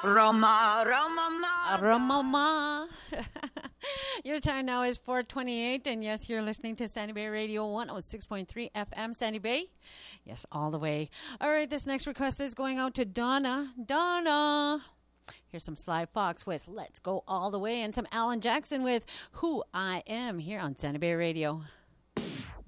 Roma, Roma, Roma. Your time now is 4:28, and yes, you're listening to Sandy Bay Radio 106.3 FM, Sandy Bay. Yes, all the way. All right, this next request is going out to Donna. Donna. Here's some Sly Fox with Let's Go All the Way, and some Alan Jackson with Who I Am here on Sandy Bay Radio.